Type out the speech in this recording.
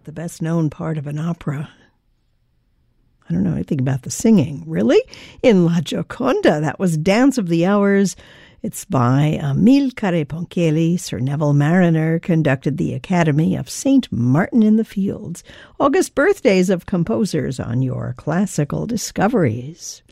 the best-known part of an opera. I don't know anything about the singing. Really? In La Gioconda, that was Dance of the Hours. It's by Amilcare Ponchielli. Sir Neville Marriner conducted the Academy of St. Martin in the Fields. August birthdays of composers on your classical discoveries.